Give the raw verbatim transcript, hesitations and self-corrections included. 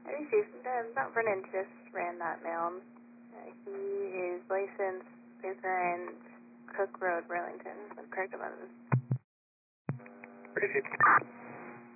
Hey, Chief. Uh, Mount Vernon just ran that mail. Uh, he is licensed Baker and Cook Road, Burlington, with correct abundance. Appreciate it.